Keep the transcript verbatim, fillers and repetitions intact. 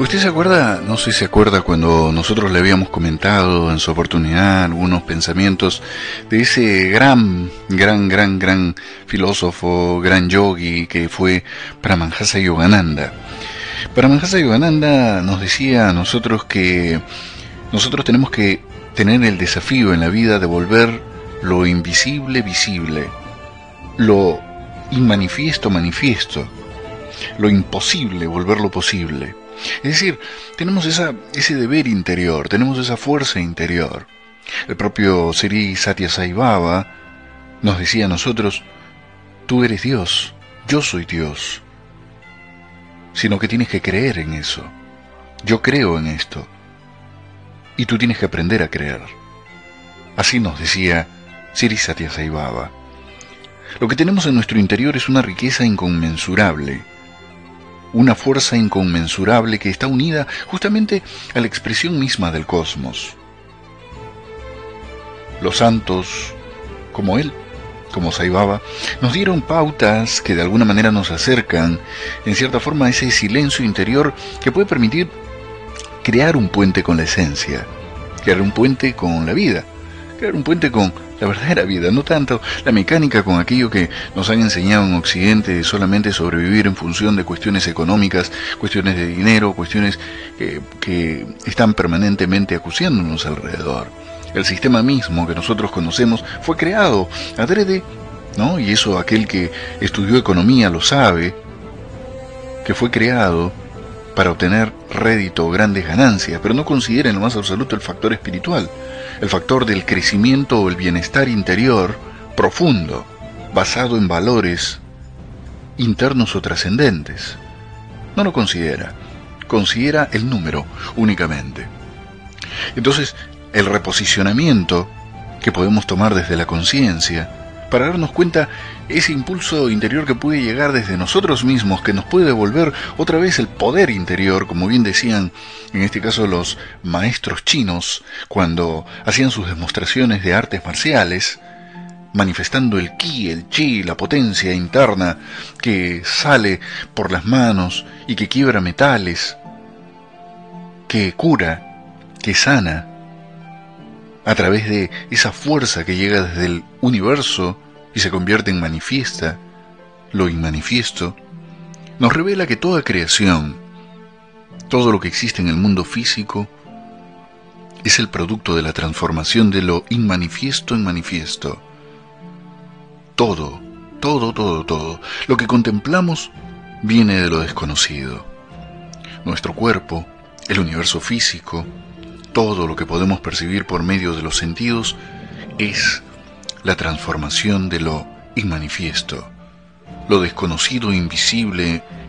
¿Usted se acuerda? No sé si se acuerda cuando nosotros le habíamos comentado en su oportunidad algunos pensamientos de ese gran, gran, gran, gran filósofo, gran yogi que fue Paramahansa Yogananda. Paramahansa Yogananda nos decía a nosotros que nosotros tenemos que tener el desafío en la vida de volver lo invisible visible, lo inmanifiesto manifiesto, lo imposible volverlo posible. Es decir, tenemos esa, ese deber interior, tenemos esa fuerza interior. El propio Sri Sathya Sai Baba nos decía a nosotros: tú eres Dios, yo soy Dios. Sino que tienes que creer en eso. Yo creo en esto. Y tú tienes que aprender a creer. Así nos decía Sri Sathya Sai Baba. Lo que tenemos en nuestro interior es una riqueza inconmensurable, una fuerza inconmensurable que está unida justamente a la expresión misma del cosmos. Los santos, como él, como Sai Baba, nos dieron pautas que de alguna manera nos acercan, en cierta forma, a ese silencio interior que puede permitir crear un puente con la esencia, crear un puente con la vida, crear un puente con la verdadera vida, no tanto la mecánica con aquello que nos han enseñado en Occidente de solamente sobrevivir en función de cuestiones económicas, cuestiones de dinero, cuestiones que, que están permanentemente acuciándonos alrededor. El sistema mismo que nosotros conocemos fue creado adrede, ¿no? Y eso aquel que estudió economía lo sabe, que fue creado para obtener rédito o grandes ganancias, pero no considera en lo más absoluto el factor espiritual, el factor del crecimiento o el bienestar interior profundo, basado en valores internos o trascendentes. No lo considera, considera el número únicamente. Entonces, el reposicionamiento que podemos tomar desde la conciencia para darnos cuenta ese impulso interior que puede llegar desde nosotros mismos, que nos puede devolver otra vez el poder interior, como bien decían en este caso los maestros chinos cuando hacían sus demostraciones de artes marciales, manifestando el ki, el chi, la potencia interna que sale por las manos y que quiebra metales, que cura, que sana, a través de esa fuerza que llega desde el universo y se convierte en manifiesta, lo inmanifiesto, nos revela que toda creación, todo lo que existe en el mundo físico, es el producto de la transformación de lo inmanifiesto en manifiesto. Todo, todo, todo, todo, lo que contemplamos viene de lo desconocido. Nuestro cuerpo, el universo físico, todo lo que podemos percibir por medio de los sentidos es la transformación de lo inmanifiesto, lo desconocido, invisible,